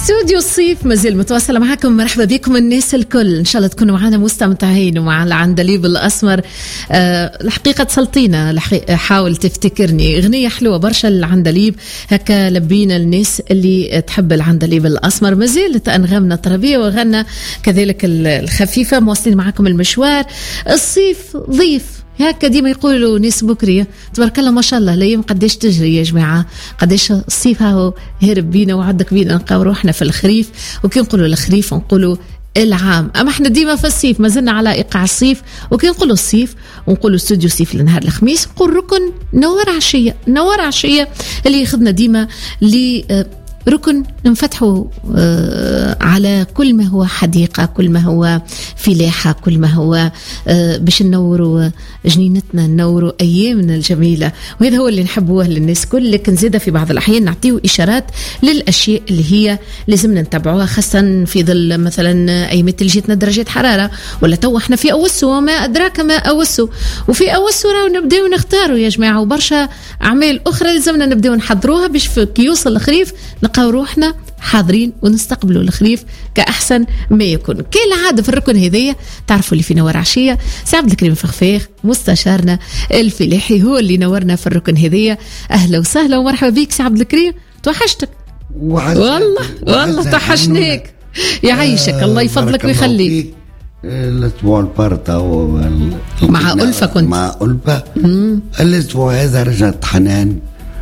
استوديو الصيف مازال متواصلة معكم. مرحبا بكم الناس الكل، إن شاء الله تكونوا معنا مستمتعين ومع العندليب الأسمر. الحقيقة تسلطينا، حاول تفتكرني أغنية حلوة برشا العندليب، هكا لبينا الناس اللي تحب العندليب الأسمر. مازالت أنغامنا الطربية وغنى كذلك الخفيفة. مواصلين معكم المشوار. الصيف ضيف هكا ديما يقولوا ناس بكرية، تبارك الله ما شاء الله الايام قداش تجري يا جماعه، قداش الصيف هاو هرب بينا وعدك بينا. نلقاو روحنا في الخريف، وكي نقولوا الخريف نقولوا العام، اما احنا ديما في الصيف، مازلنا على ايقاع الصيف. وكي نقولوا الصيف ونقولوا استوديو صيف لنهار الخميس، نقول ركن نوار عشيه. نوار عشيه اللي ياخذنا ديما ركن نفتحوا على كل ما هو حديقة، كل ما هو فلاحة، كل ما هو باش ننوروا جنينتنا، ننوروا أيامنا الجميلة. وهذا هو اللي نحبوه للناس كل. لكن زيادة في بعض الأحيان نعطيه إشارات للأشياء اللي هي لازمنا نتبعوها، خاصة في ظل مثلا أيامات اللي جيتنا درجات حرارة، ولا تو احنا في أوسو وما أدراك ما أوسو. وفي أوسو راو نبداو نختاروا يا جماعة، وبرشا أعمال أخرى لازمنا نبداو نحضروها باش كي يوصل الخريف نلقاو روحنا حاضرين ونستقبلوا الخريف كأحسن ما يكون. كالعادة في الركن هذية تعرفوا اللي في نوار عشية سي عبد الكريم فخفاخ مستشارنا الفلاحي هو اللي نورنا في الركن هذية. أهلا وسهلا ومرحبا بيك سي عبد الكريم، توحشتك والله توحشناك، يعيشك الله يفضلك ويخليك. الأسبوع البارطة مع ألفة كنت مع ألفة. الأسبوع هذا رجعت حنان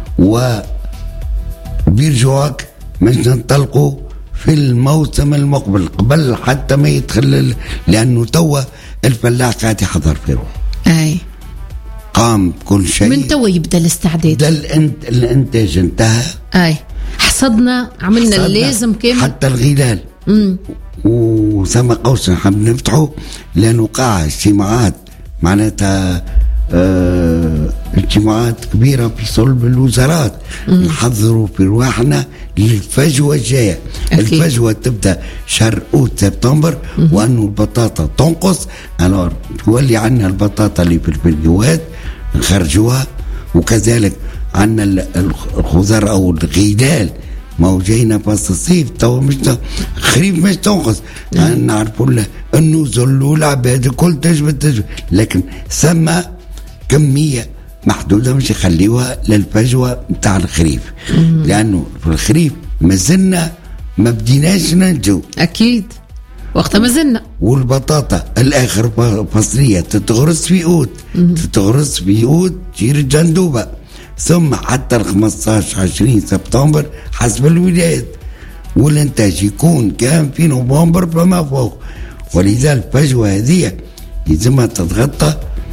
بيرجوك مش ننطلقوا في الموسم المقبل قبل حتى ما يدخل، لأنه توا الفلاح قاعد يحضر في روحه. أي قام كل شيء من توا يبدأ الاستعداد. الانتاج انتهى. أي حصدنا، عملنا اللازم كامل حتى الغلال. وثم قوس نحب نفتحه لأنه قاع اجتماعات معناتها اجتماعات كبيرة في صلب الوزارات. نحضروا في رواحنا للفجوة الجاية. الفجوة تبدأ شهر أوت سبتمبر، وأنه البطاطا تنقص. أنا تولي عنا البطاطا اللي في الفيديوهات نخرجوها، وكذلك عنا الخضر أو الغلال ما هو جاينا فصل الصيف. تو مش خريف مش تنقص. نعرفوا النزل والعباد الكل تجبد، لكن سما كمية محدودة مش يخليوها للفجوة متاع الخريف. لأنه في الخريف مازلنا ما بديناش ننجو أكيد وقت ما زلنا. والبطاطا الآخر فصلية تتغرس في أوت، تتغرس في أوت تجير الجندوبة، ثم حتى 15-20 سبتمبر حسب الولايات، والانتاج يكون كان في نوفمبر فما فوق. ولذلك الفجوة هذه يلزمها تتغطى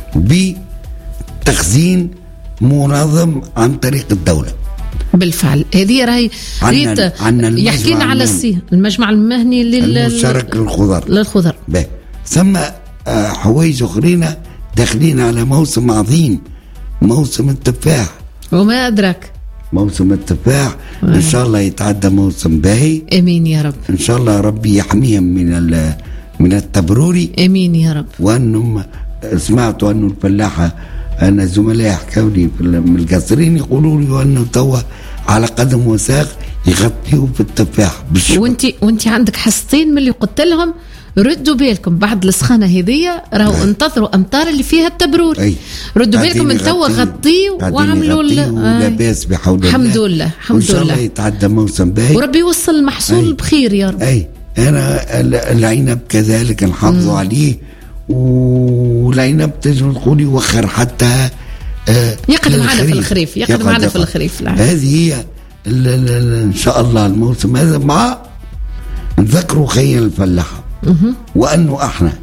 بتخزين منظم عن طريق الدولة. بالفعل هذه راهي يحكينا على المجمع المهني المشترك للخضر. ثم حوايج أخرين داخلين على موسم عظيم، موسم التفاح وما أدرك. موسم التفاح إن شاء الله يتعدى موسم باهي، أمين يا رب. إن شاء الله ربي يحميهم من التبروري، أمين يا رب. وأنهم سمعتوا أنه الفلاحة، أنا زملائي حكوا لي من القصرين يقولوا لي أنه توا على قدم وساق يغطيوا في التفاح. وانت عندك حصتين من اللي قلت لهم ردوا بالكم بعد السخانة هذية راهو انتظروا أمطار اللي فيها التبرور. ردوا بالكم من توا غطيوا وعملوا لا بأس بحول الله. الحمد لله إن شاء الله يتعدى موسم باهي وربي يوصل المحصول بخير يا رب. أنا العنب كذلك نحافظوا عليه، والعنب تجي تقولي وخر حتى يقعد معنا في الخريف، يقعد معنا في الخريف. هذه هي إن شاء الله الموسم هذا. مع نذكروا خير الفلاحة وأنه احنا